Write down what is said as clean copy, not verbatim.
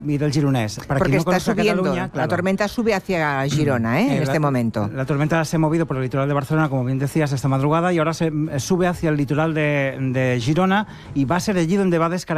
y del gironès. Porque está subiendo, Cataluña, claro. La tormenta sube hacia Girona, en este momento. La tormenta se ha movido por el litoral de Barcelona, como bien decías, esta madrugada, y ahora se sube hacia el litoral de Girona, y va a ser allí donde va a descargar